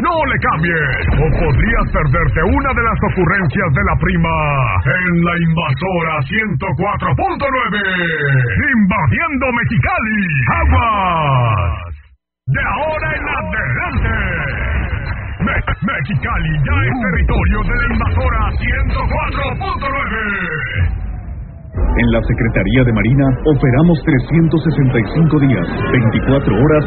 No le cambies, o podrías perderte una de las ocurrencias de la prima en la Invasora 104.9. Invadiendo Mexicali. ¡Aguas! De ahora en adelante. Mexicali ya es territorio de la Invasora 104.9. En la Secretaría de Marina operamos 365 días, 24 horas